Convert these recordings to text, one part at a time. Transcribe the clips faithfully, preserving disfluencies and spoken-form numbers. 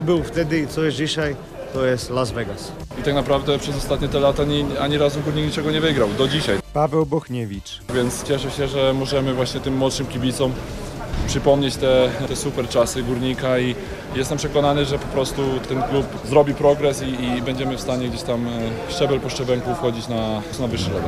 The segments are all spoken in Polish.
Był wtedy, co jest dzisiaj, to jest Las Vegas. I tak naprawdę przez ostatnie te lata ni, ani razu Górnik niczego nie wygrał, do dzisiaj. Paweł Bochniewicz. Więc cieszę się, że możemy właśnie tym młodszym kibicom przypomnieć te, te super czasy Górnika i jestem przekonany, że po prostu ten klub zrobi progres i, i będziemy w stanie gdzieś tam szczebel po szczebelku wchodzić na, na wyższy level.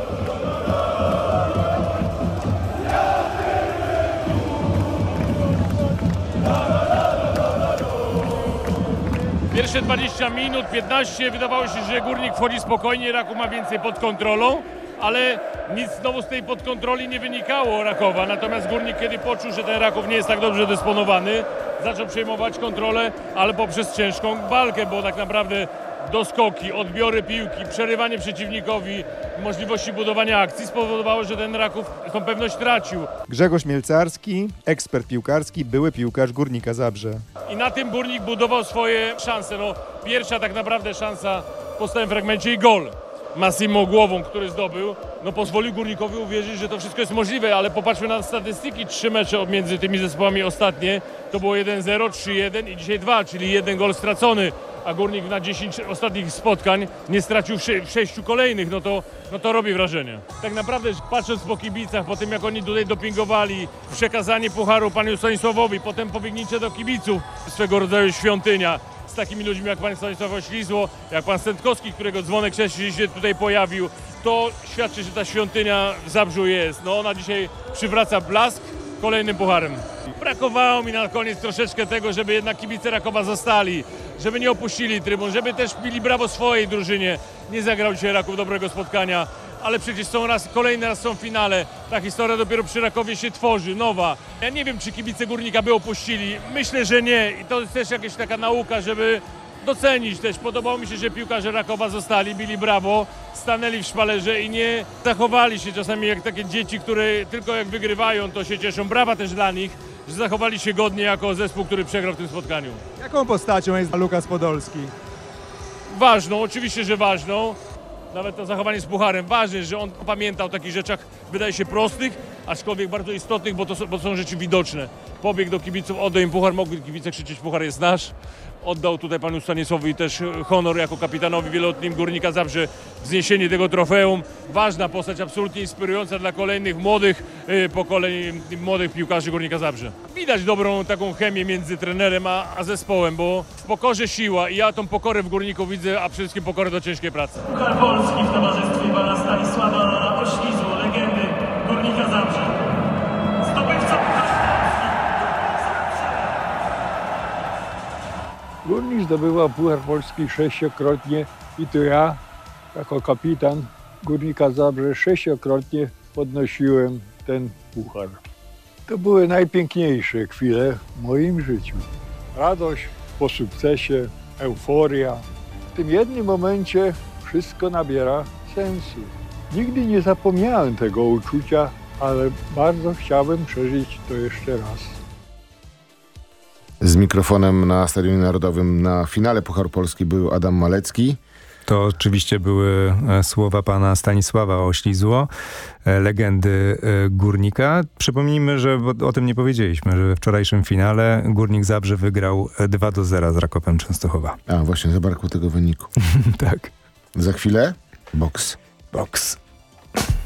Pierwsze dwadzieścia minut, piętnaście, wydawało się, że Górnik wchodzi spokojnie, Raków ma więcej pod kontrolą, ale nic znowu z tej podkontroli nie wynikało Rakowa. Natomiast Górnik, kiedy poczuł, że ten Raków nie jest tak dobrze dysponowany, zaczął przejmować kontrolę, ale poprzez ciężką walkę, bo tak naprawdę doskoki, odbiory piłki, przerywanie przeciwnikowi, możliwości budowania akcji spowodowało, że ten Raków tą pewność tracił. Grzegorz Mielcarski, ekspert piłkarski, były piłkarz Górnika Zabrze. I na tym Górnik budował swoje szanse. No, pierwsza tak naprawdę szansa w podstawowym fragmencie i gol. Massimo głową, który zdobył, no pozwolił Górnikowi uwierzyć, że to wszystko jest możliwe, ale popatrzmy na statystyki. Trzy mecze między tymi zespołami ostatnie to było jeden zero, trzy jeden i dzisiaj dwa, czyli jeden gol stracony, a Górnik na dziesięć ostatnich spotkań nie stracił w, sze w sześciu kolejnych, no to, no to robi wrażenie. Tak naprawdę patrząc po kibicach, po tym jak oni tutaj dopingowali, przekazanie pucharu panu Stanisławowi, potem pobiegnięcie do kibiców, swego rodzaju świątynia, z takimi ludźmi jak pan Stanisław Oślizło, jak pan Stętkowski, którego dzwonek wcześniej się tutaj pojawił, to świadczy, że ta świątynia w Zabrzu jest. No ona dzisiaj przywraca blask kolejnym pucharem. Brakowało mi na koniec troszeczkę tego, żeby jednak kibice Rakowa zostali, żeby nie opuścili trybun, żeby też bili brawo swojej drużynie. Nie zagrał dzisiaj Raków dobrego spotkania, ale przecież są raz, kolejny raz są w finale. Ta historia dopiero przy Rakowie się tworzy, nowa. Ja nie wiem, czy kibice Górnika by opuścili. Myślę, że nie. I to jest też jakaś taka nauka, żeby docenić też. Podobało mi się, że piłkarze Rakowa zostali, bili brawo, stanęli w szpalerze i nie zachowali się czasami jak takie dzieci, które tylko jak wygrywają, to się cieszą. Brawa też dla nich, że zachowali się godnie jako zespół, który przegrał w tym spotkaniu. Jaką postacią jest Lukas Podolski? Ważną, oczywiście, że ważną. Nawet to zachowanie z pucharem. Ważne, że on pamięta o takich rzeczach, wydaje się prostych, aczkolwiek bardzo istotnych, bo to są, bo to są rzeczy widoczne. Pobiegł do kibiców, oddał im puchar, mogli kibice krzyczeć, puchar jest nasz. Oddał tutaj panu Stanisławowi też honor jako kapitanowi wieloletnim Górnika Zabrze, wzniesienie tego trofeum. Ważna postać, absolutnie inspirująca dla kolejnych młodych y, pokoleń, młodych piłkarzy Górnika Zabrze. Widać dobrą taką chemię między trenerem a, a zespołem, bo w pokorze siła i ja tą pokorę w Górniku widzę, a przede wszystkim pokorę do ciężkiej pracy. Puchar Polski w towarzystwie pana Stanisława Oślizło, legendy Górnika Zabrze. Zdobywca Pucharu Górnik zdobywał Puchar Polski sześciokrotnie i to ja, jako kapitan Górnika Zabrze, sześciokrotnie podnosiłem ten puchar. To były najpiękniejsze chwile w moim życiu. Radość po sukcesie, euforia. W tym jednym momencie wszystko nabiera sensu. Nigdy nie zapomniałem tego uczucia, ale bardzo chciałbym przeżyć to jeszcze raz. Z mikrofonem na Stadionie Narodowym na finale Pucharu Polski był Adam Malecki. To oczywiście były słowa pana Stanisława Oślizło, legendy Górnika. Przypomnijmy, że bo o tym nie powiedzieliśmy, że we wczorajszym finale Górnik Zabrze wygrał dwa do zera z Rakowem Częstochowa. A właśnie, zabrakło tego wyniku. Tak. Za chwilę boks. Boks.